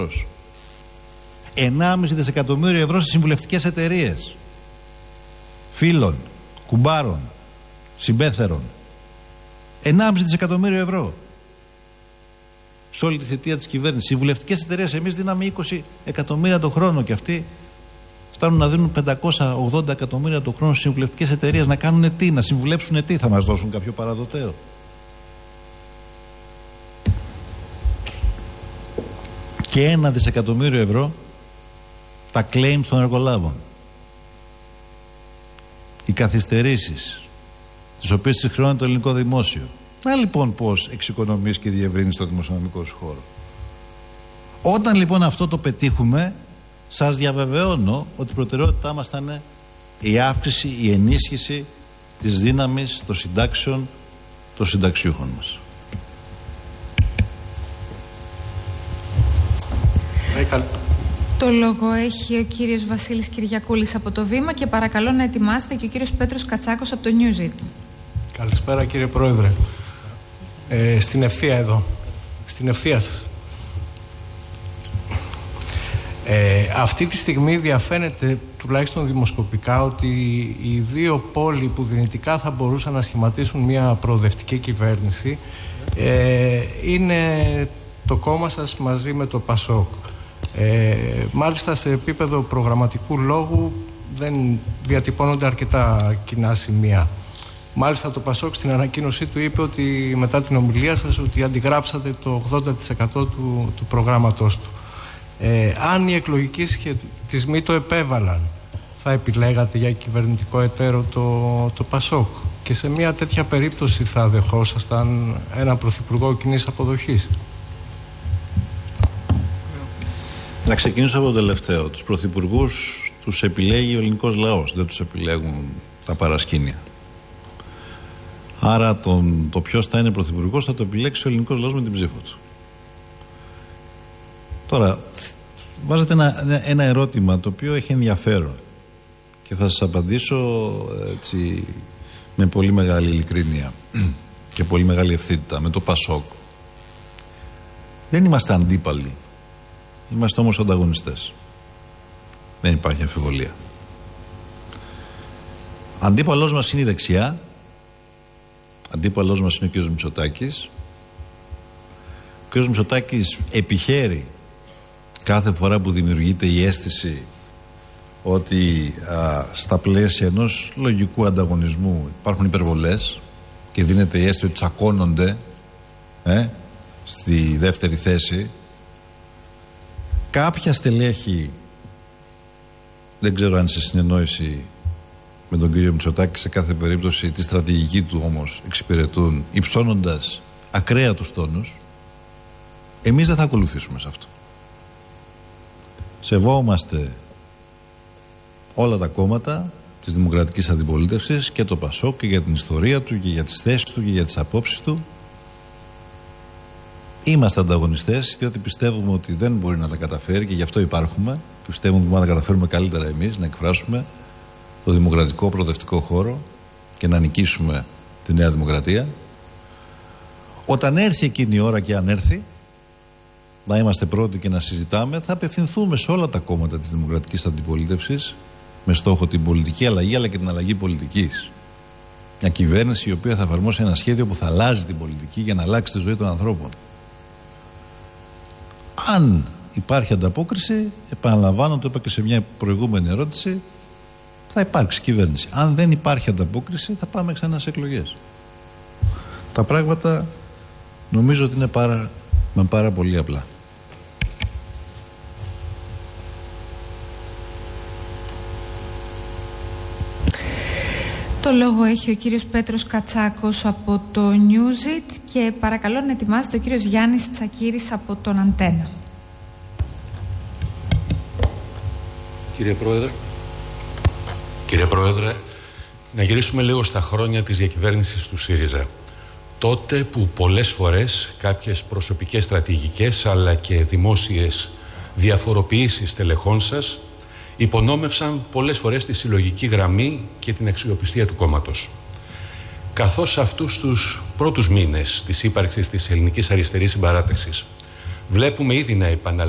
1,5 δισεκατομμύριο ευρώ σε συμβουλευτικές εταιρείες φίλων, κουμπάρων, συμπέθερων. 1,5 δισεκατομμύριο ευρώ σε όλη τη θητεία της κυβέρνησης. Συμβουλευτικές εταιρείες, εμείς δίναμε 20 εκατομμύρια το χρόνο και αυτοί φτάνουν να δίνουν 580 εκατομμύρια το χρόνο στις συμβουλευτικές εταιρείες. Να κάνουν τι, να συμβουλέψουν τι, θα μας δώσουν κάποιο παραδοτέο? Και 1 δισεκατομμύριο ευρώ τα claims των εργολάβων. Οι καθυστερήσεις, τις οποίες τις χρεώνει το ελληνικό δημόσιο. Να λοιπόν πώς εξοικονομείς και διευρύνεις το δημοσιονομικό σου χώρο. Όταν λοιπόν αυτό το πετύχουμε, σας διαβεβαιώνω ότι η προτεραιότητά μας θα είναι η αύξηση, η ενίσχυση της δύναμης των συντάξεων των συνταξιούχων μας. Το λόγο έχει ο κύριος Βασίλης Κυριακούλης από το Βήμα και παρακαλώ να ετοιμάσετε και ο κύριος Πέτρος Κατσάκος από το Newsit. Καλησπέρα κύριε Πρόεδρε. Στην ευθεία εδώ. Στην ευθεία σας. Αυτή τη στιγμή διαφαίνεται, τουλάχιστον δημοσκοπικά, ότι οι δύο πόλοι που δυνητικά θα μπορούσαν να σχηματίσουν μια προοδευτική κυβέρνηση είναι το κόμμα σας μαζί με το ΠΑΣΟΚ. Μάλιστα σε επίπεδο προγραμματικού λόγου δεν διατυπώνονται αρκετά κοινά σημεία. Μάλιστα το ΠΑΣΟΚ στην ανακοίνωσή του είπε ότι μετά την ομιλία σας ότι αντιγράψατε το 80% του προγράμματός του. Αν οι εκλογικοί σχετισμοί το επέβαλαν, θα επιλέγατε για κυβερνητικό εταίρο το ΠΑΣΟΚ? Και σε μια τέτοια περίπτωση θα δεχόσασταν έναν πρωθυπουργό κοινής αποδοχής? Να ξεκινήσω από το τελευταίο. Τους πρωθυπουργούς τους επιλέγει ο ελληνικός λαός, δεν τους επιλέγουν τα παρασκήνια. Άρα το ποιος θα είναι πρωθυπουργός θα το επιλέξει ο ελληνικός λαός με την ψήφο του. Τώρα, βάζετε ένα ερώτημα το οποίο έχει ενδιαφέρον και θα σας απαντήσω έτσι, με πολύ μεγάλη ειλικρίνεια και πολύ μεγάλη ευθύτητα. Με το ΠΑΣΟΚ δεν είμαστε αντίπαλοι. Είμαστε όμως ανταγωνιστές. Δεν υπάρχει αμφιβολία. Αντίπαλός μας είναι η δεξιά. Αντίπαλός μας είναι ο κ. Μητσοτάκης. Ο κ. Μητσοτάκης επιχαίρει κάθε φορά που δημιουργείται η αίσθηση ότι στα πλαίσια ενός λογικού ανταγωνισμού υπάρχουν υπερβολές και δίνεται η αίσθηση ότι τσακώνονται στη δεύτερη θέση. Κάποια στελέχη, δεν ξέρω αν σε συνεννόηση με τον κύριο Μητσοτάκη, σε κάθε περίπτωση τη στρατηγική του όμως εξυπηρετούν, υψώνοντας ακραία τους τόνους. Εμείς δεν θα ακολουθήσουμε σε αυτό. Σεβόμαστε όλα τα κόμματα της δημοκρατικής αντιπολίτευσης και το ΠΑΣΟΚ και για την ιστορία του και για τις θέσεις του και για τις απόψεις του. Είμαστε ανταγωνιστές, διότι πιστεύουμε ότι δεν μπορεί να τα καταφέρει και γι' αυτό υπάρχουμε. Πιστεύουμε ότι μπορούμε να τα καταφέρουμε καλύτερα εμείς, να εκφράσουμε το δημοκρατικό προοδευτικό χώρο και να νικήσουμε τη Νέα Δημοκρατία. Όταν έρθει εκείνη η ώρα, και αν έρθει, να είμαστε πρώτοι και να συζητάμε, θα απευθυνθούμε σε όλα τα κόμματα της δημοκρατικής αντιπολίτευσης με στόχο την πολιτική αλλαγή αλλά και την αλλαγή πολιτικής. Μια κυβέρνηση η οποία θα εφαρμόσει ένα σχέδιο που θα αλλάζει την πολιτική για να αλλάξει τη ζωή των ανθρώπων. Αν υπάρχει ανταπόκριση, επαναλαμβάνω, το είπα και σε μια προηγούμενη ερώτηση, θα υπάρξει κυβέρνηση. Αν δεν υπάρχει ανταπόκριση, θα πάμε ξανά σε εκλογές. Τα πράγματα νομίζω ότι είναι πάρα πολύ απλά. Το λόγο έχει ο κύριος Πέτρος Κατσάκος από το Newsit και παρακαλώ να ετοιμάσετε ο κύριος Γιάννης Τσακύρης από τον Αντένα. Κύριε Πρόεδρε, να γυρίσουμε λίγο στα χρόνια της διακυβέρνησης του ΣΥΡΙΖΑ. Τότε που πολλές φορές κάποιες προσωπικές στρατηγικές αλλά και δημόσιες διαφοροποιήσεις τελεχών σας υπονόμευσαν πολλές φορές τη συλλογική γραμμή και την αξιοπιστία του κόμματος. Καθώς αυτούς τους πρώτους μήνες της ύπαρξης της ελληνικής αριστερής συμπαράταξης βλέπουμε ήδη να επαναλαμβάνεται